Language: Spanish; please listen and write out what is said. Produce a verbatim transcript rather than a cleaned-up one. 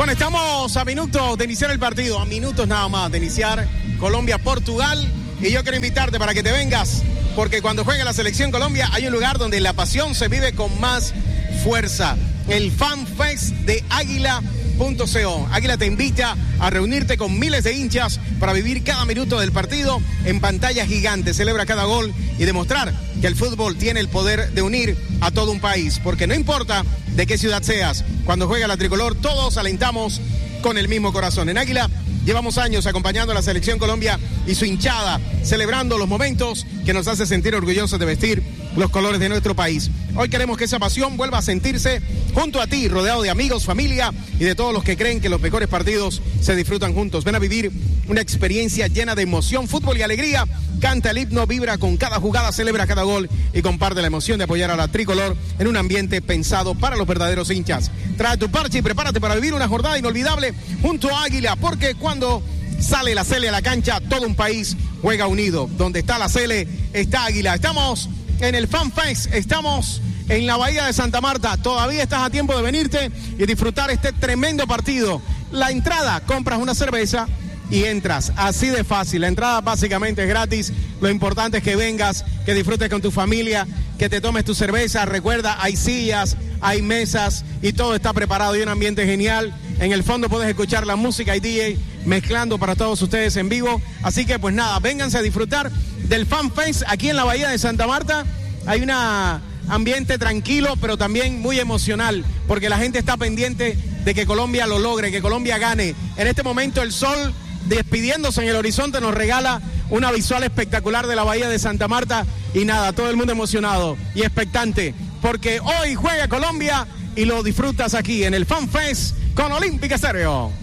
Bueno, estamos a minutos de iniciar el partido, a minutos nada más de iniciar Colombia-Portugal. Y yo quiero invitarte para que te vengas, porque cuando juega la selección Colombia hay un lugar donde la pasión se vive con más fuerza. El Fan Fest de Águila punto co. Águila te invita a reunirte con miles de hinchas para vivir cada minuto del partido en pantalla gigante. Celebra cada gol y demostrar que el fútbol tiene el poder de unir a todo un país. Porque no importa de qué ciudad seas, cuando juega la tricolor todos alentamos con el mismo corazón. En Águila llevamos años acompañando a la selección Colombia y su hinchada, celebrando los momentos que nos hace sentir orgullosos de vestir los colores de nuestro país. Hoy queremos que esa pasión vuelva a sentirse junto a ti, rodeado de amigos, familia y de todos los que creen que los mejores partidos se disfrutan juntos. Ven a vivir una experiencia llena de emoción, fútbol y alegría. Canta el himno, vibra con cada jugada, celebra cada gol y comparte la emoción de apoyar a la tricolor en un ambiente pensado para los verdaderos hinchas. Trae tu parche y prepárate para vivir una jornada inolvidable junto a Águila, porque cuando sale la Cele a la cancha, todo un país juega unido. Donde está la Cele, está Águila. Estamos en el Fan Fest, estamos en la Bahía de Santa Marta. Todavía estás a tiempo de venirte y disfrutar este tremendo partido. La entrada, compras una cerveza y entras, así de fácil. La entrada básicamente es gratis. Lo importante es que vengas, que disfrutes con tu familia, que te tomes tu cerveza. Recuerda, hay sillas, hay mesas y todo está preparado y un ambiente genial. En el fondo puedes escuchar la música y D J mezclando para todos ustedes en vivo. Así que pues nada, vénganse a disfrutar del Fan Fest aquí en la Bahía de Santa Marta. Hay un ambiente tranquilo, pero también muy emocional, porque la gente está pendiente de que Colombia lo logre, que Colombia gane. En este momento el sol, despidiéndose en el horizonte, nos regala una visual espectacular de la Bahía de Santa Marta. Y nada, todo el mundo emocionado y expectante, porque hoy juega Colombia y lo disfrutas aquí en el Fan Fest con Olímpica Estéreo.